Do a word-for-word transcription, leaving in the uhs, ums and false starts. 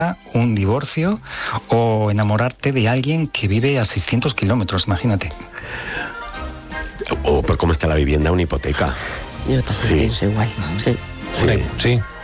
un divorcio o enamorarte de alguien que vive a seiscientos kilómetros, imagínate. O por cómo está la vivienda, una hipoteca. Yo también Sí. pienso igual, sí. Sí. Sí.